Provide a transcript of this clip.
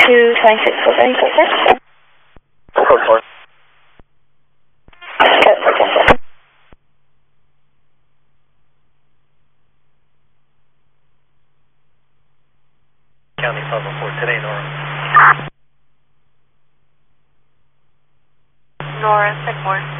226 for any purpose. Code 4. County 504 today, Nora. Nora, 10-4.